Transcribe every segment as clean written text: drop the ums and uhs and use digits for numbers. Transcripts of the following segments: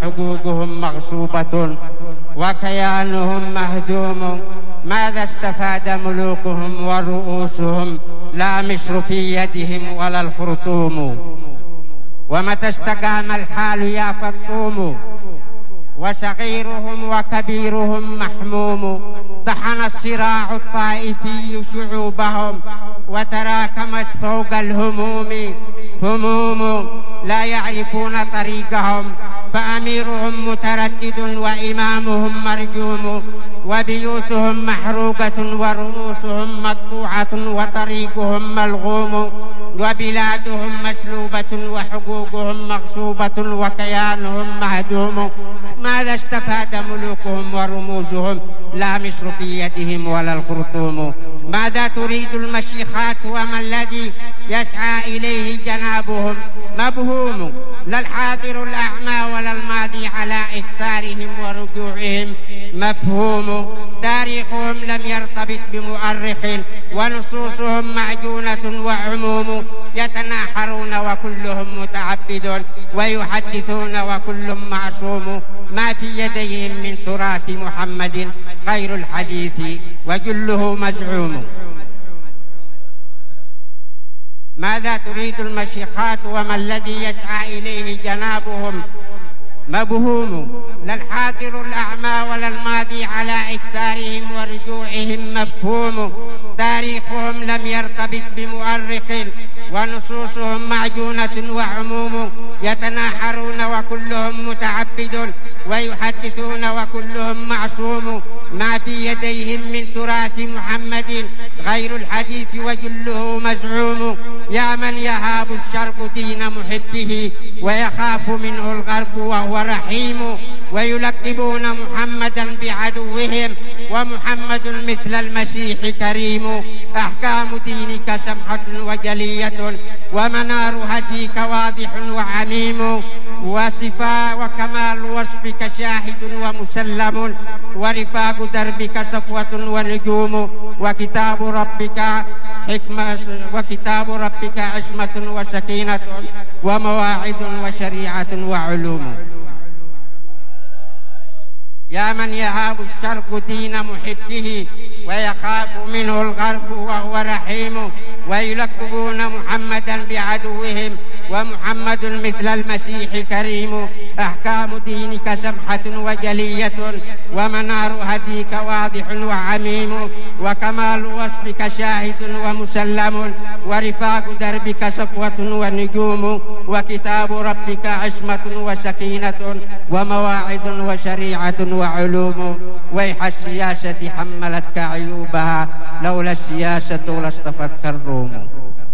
وحقوقهم مغصوبة وكيانهم مهدوم. ماذا استفاد ملوكهم ورؤوسهم؟ لا مصر في يدهم ولا الخرطوم. ومتى استقام الحال يا فطوم وصغيرهم وكبيرهم محموم. طحن الصراع الطائفي شعوبهم وتراكمت فوق الهموم هموم. لا يعرفون طريقهم فأميرهم متردد وإمامهم مرجوم. وبيوتهم محروقة ورؤوسهم مقطوعة وطريقهم ملغوم. وبلادهم مسلوبة وحقوقهم مغصوبة وكيانهم مهدوم. ماذا استفاد ملوكهم ورموزهم؟ لا مصر في يدهم ولا الخرطوم. ماذا تريد المشيخات وما الذي يسعى إليه جنابهم؟ مبهوم. لا الحاضر الأعمى ولا الماضي على إكثارهم ورجوعهم مفهوم. تاريخهم لم يرتبط بمؤرخ ونصوصهم معجونة وعموم. يتناحرون وكلهم متعبد ويحدثون وكل معصوم. ما في يديهم من تراث محمد غير الحديث وجله مزعوم. ماذا تريد المشيخات وما الذي يسعى إليه جنابهم؟ مبهوم. لا الحاضر الأعمى ولا الماضي على إكثارهم ورجوعهم مفهوم. تاريخهم لم يرتبط بمؤرخ ونصوصهم معجونة وعموم. يتناحرون وكلهم متعبد ويحدثون وكلهم معصوم. ما في يديهم من تراث محمد غير الحديث وجله مزعوم. يا من يهاب الشرق دين محبه ويخاف منه الغرب وهو رحيم. ويلقبون محمدا بعدوهم ومحمد مثل المسيح كريم. أحكام دينك سمحة وجلية ومنار هديك واضح وعميم. وصفاء وكمال وصفك شاهد ومسلم ورفاق دربك صفوة ونجوم. وكتاب ربك عصمة وسكينة ومواعظ وشريعة وعلوم. يا من يهاب الشرق دين محبه ويخاف منه الغرب وهو رحيم. ويلقبون محمدا بعدوهم ومحمد مثل المسيح كريم. أحكام دينك سمحة وجلية ومنار هديك واضح وعميم. وكمال وصفك شاهد ومسلم ورفاق دربك صفوة ونجوم. وكتاب ربك عصمة وسكينة ومواعظ وشريعة وعلوم. ويح السياسة حملتك عيوبها لولا السياسة لاصطفتك الروم.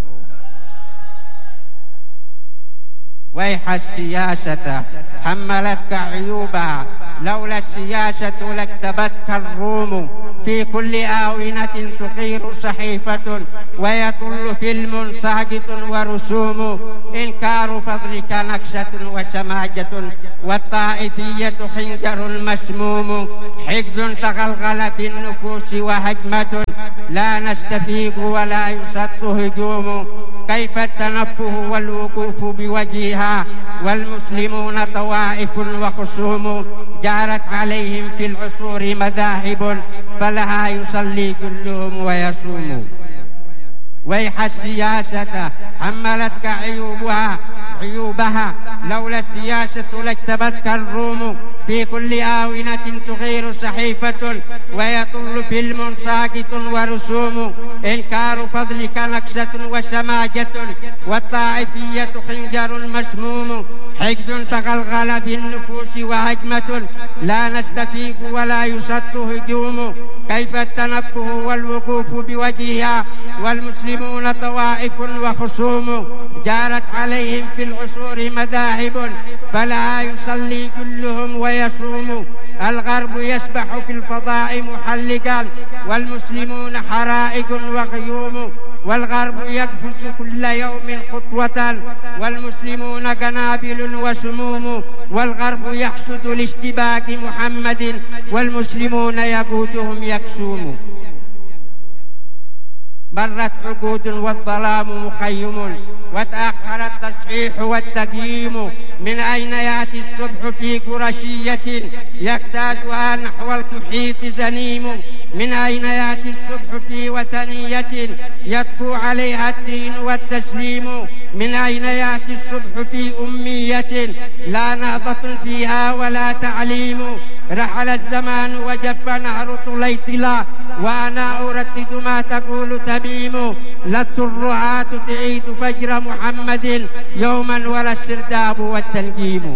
ويح السياسة حملتك عيوبها لولا السياسة لاكتبتك الروم. في كل آونة تقير صحيفة ويطل فيلم ساقط ورسوم. إنكار فضلك نكسة وسماجة والطائفية خنجر مسموم. حقد تغلغل في النفوس وهجمة لا نستفيق ولا يسط هجوم. كيف التنبه والوقوف بوجهها والمسلمون طوائف وخصوم. جارت عليهم في العصور مذاهب فلها يصلي كلهم ويصوم. ويح السياسة حملتك عيوبها لولا السياسة لاكتبتك الروم. في كل آونة تغير صحيفة ويطل فيلم ساقط ورسوم. إنكار فضلك نكسة وسماجة والطائفية خنجر مسموم. حقد تغلغل في النفوس وهجمة لا نستفيق ولا يسط هجوم. كيف التنبه والوقوف بوجهها والمسلمون طوائف وخصوم. جارت عليهم في العصور مذاهب فلا يصلي كلهم ويصوم. الغرب يسبح في الفضاء محلقا والمسلمون حرائق وغيوم. والغرب يقفز كل يوم خطوة والمسلمون قنابل وسموم. والغرب يحشد لاشتباك محمد والمسلمون يقودهم يكسوم. مرت عقود والظلام مخيم، وتأخر التصحيح والتقييم. من أين يأتي الصبح في قرشية يكتادها نحو المحيط زنيم؟ من أين يأتي الصبح في وثنية يطفو عليها الدين والتسليم؟ من أين يأتي الصبح في أمية لا نهضة فيها ولا تعليم؟ رحل الزمان وجف نهر طليطلا، وأنا أردد ما تقول تميم. لست الرعاة تعيد فجر محمد يوما ولا السرداب والتنجيم.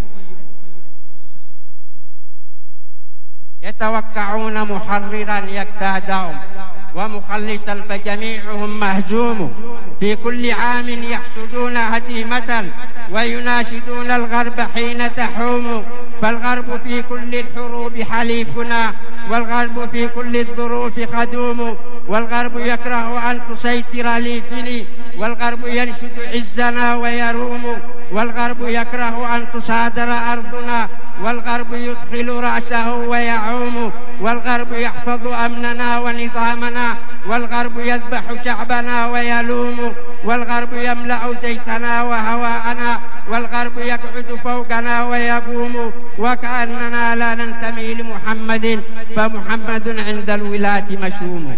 يتوقعون محررا يكتادهم ومخلصا فجميعهم مهزوم. في كل عام يحسدون هزيمة ويناشدون الغرب حين تحوم. فالغرب في كل الحروب حليفنا، والغرب في كل الظروف خدوم. والغرب يكره أن تسيطر ليفني، والغرب ينشد عزنا ويروم. والغرب يكره أن تصادر أرضنا، والغرب يدخل رأسه ويعوم. والغرب يحفظ أمننا ونظامنا، والغرب يذبح شعبنا ويلوم. والغرب يملأ زيتنا وهواءنا، والغرب يقعد فوقنا ويقوم. وكأننا لا ننتمي لمحمد، فمحمد عند الولاة مشوم.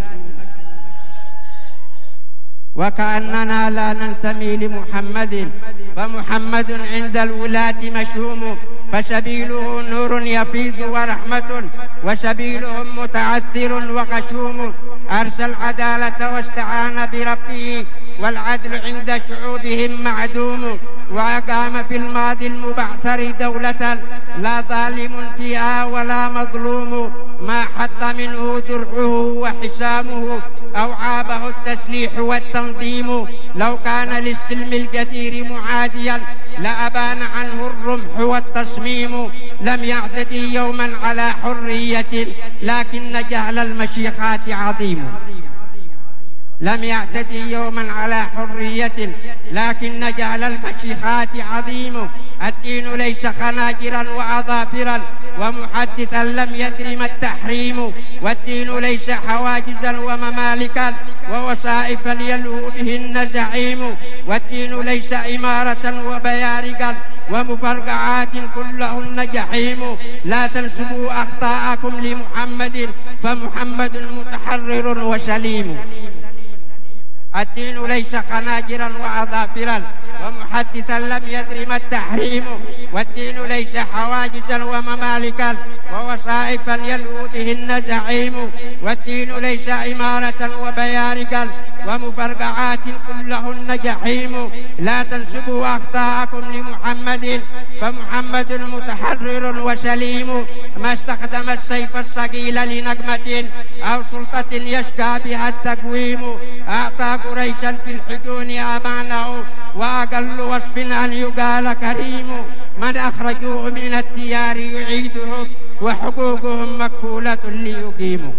وكأننا لا ننتمي لمحمد، فمحمد عند الولاة مشوم. فسبيله نور يفيض ورحمة، وسبيلهم متعثر وغشوم. أرسل العدالة واستعان بربه، والعدل عند شعوبهم معدوم. وأقام في الماضي المبعثر دولة لا ظالم فيها ولا مظلوم. ما حط منه درعه وحسامه، أو عابه التسليح والتنظيم. لو كان للسلم الجدير معاديا لأبان عنه الرمح والتصميم. لم يعتدي يوما على حرية، لكن جهل المشيخات عظيم. لم يعتدي يوما على حرية، لكن جهل المشيخات عظيم. الدين ليس خناجرا وأظافرا ومحدثا لم يدر ما التحريم. والدين ليس حواجزا وممالكا ووسائفا يلهو بهن زعيم. والدين ليس إمارة وبيارقا ومفرقعات كلهن جحيم. لا تنسبوا أخطاءكم لمحمد، فمحمد متحرر وسليم. الدين ليس خناجرا وأظافرا ومحدثا لم يدر ما التحريم. والدين ليس حواجزا وممالكا ووسائفا يلهو بهن زعيم. والدين ليس إمارة وبيارقا ومفرقعات كلهن جحيم. لا تنسبوا أخطاءكم لمحمد، فمحمد متحرر وسليم. ما استخدم السيف الثقيل لنقمة أو سلطة يشكى بها التقويم. أعطى قريشا في الحجون أمانه، وأقل وصف أن يقال كريم. من أخرجوه من الديار يعيدهم، وحقوقهم مكفولة ليقيموا.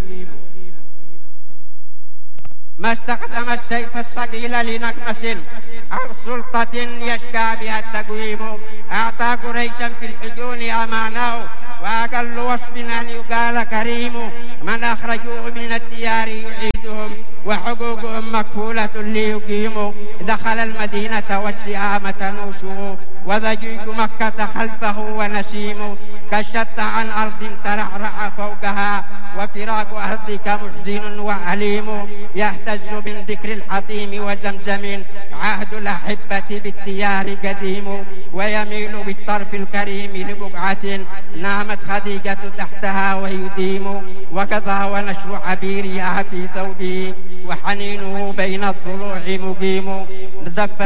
ما استخدم السيف الثقيل لنقمة أو سلطة يشكى بها التقويم. أعطى قريشا في الحجون أمانه، وأقل وصف أن يقال كريم. من أخرجوه من الديار يعيدهم، وحقوقهم مكفولة ليقيموا. دخل المدينة والسهام تنوشه، وضجيج مكة خلفه ونسيم. كشت عن أرض ترعرع فوقها، وفراق أرضك محزن وأليم. يهتز من ذكر الحطيم وزمزم، عهد الأحبة بالديار قديم. ويميل بالطرف الكريم لبقعة نامت خديجة تحتها ويديم. وكذا ونشر عبيرها في ثوبه، وحنينه بين الضلوع مقيم. زف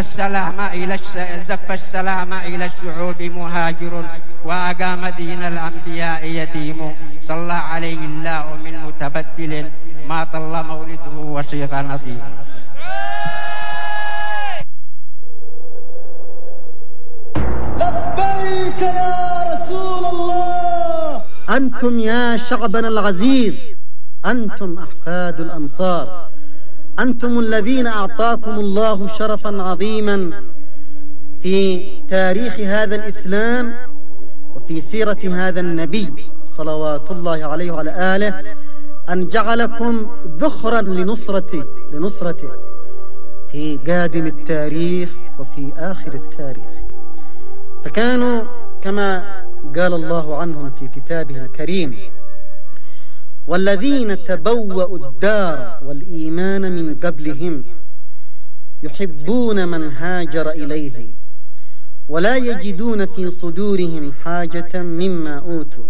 السلام إلى الشعوب مهاجر، وأقام دين الأنبياء يديم. صلى عليه الله من متبدل، ما طل مولده وصيغ نظيم. لبيك يا رسول الله. أنتم يا شعبنا العزيز، أنتم أحفاد الأنصار، أنتم الذين أعطاكم الله شرفا عظيما في تاريخ هذا الإسلام وفي سيرة هذا النبي صلوات الله عليه وعلى آله، أن جعلكم ذخرا لنصرته في قادم التاريخ وفي آخر التاريخ. فكانوا كما قال الله عنهم في كتابه الكريم: والذين تبوأوا الدار والإيمان من قبلهم يحبون من هاجر إليهم ولا يجدون في صدورهم حاجة مما أوتوا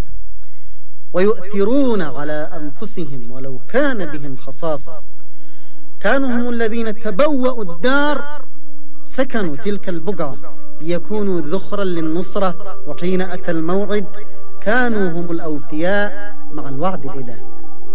ويؤثرون على أنفسهم ولو كان بهم خصاصة. كانوا هم الذين تبوأوا الدار، سكنوا تلك البقعة ليكونوا ذخرا للنصرة، وحين أتى الموعد كانوا هم الأوفياء مع الوعد الإلهي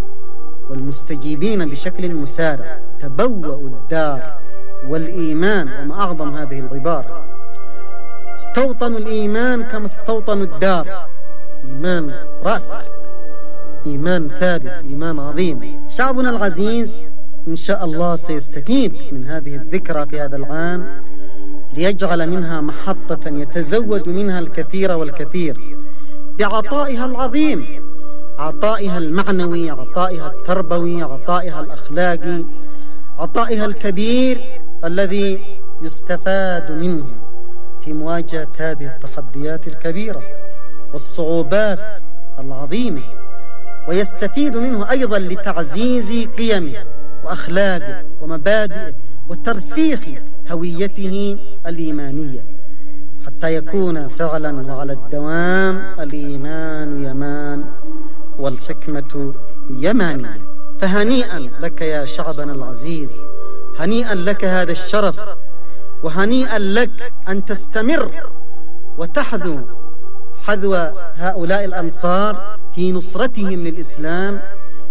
والمستجيبين بشكل مسارع. تبوأوا الدار والإيمان، وما أعظم هذه العبارة، استوطنوا الإيمان كما استوطنوا الدار. إيمان راسخ، إيمان ثابت، إيمان عظيم. شعبنا العزيز إن شاء الله سيستفيد من هذه الذكرى في هذا العام ليجعل منها محطة يتزود منها الكثير والكثير بعطائها العظيم، عطائها المعنوي، عطائها التربوي، عطائها الأخلاقي، عطائها الكبير الذي يستفاد منه في مواجهة هذه التحديات الكبيرة والصعوبات العظيمة، ويستفيد منه أيضا لتعزيز قيمه وأخلاقه ومبادئه وترسيخ هويته الإيمانية، حتى يكون فعلا وعلى الدوام الإيمان يمان والحكمة يمانية. فهنيئا لك يا شعبنا العزيز، هنيئا لك هذا الشرف، وهنيئا لك أن تستمر وتحذو حذو هؤلاء الأنصار في نصرتهم للإسلام،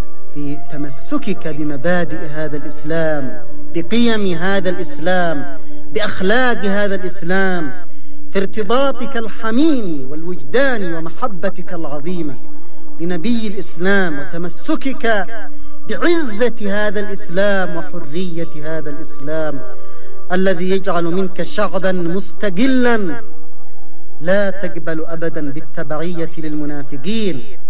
بتمسكك بمبادئ هذا الإسلام، بقيم هذا الإسلام، بأخلاق هذا الإسلام، في ارتباطك الحميم والوجدان ومحبتك العظيمة لنبي الإسلام، وتمسكك بعزة هذا الإسلام وحرية هذا الإسلام الذي يجعل منك شعبا مستقلا لا تقبل أبدا بالتبعية للمنافقين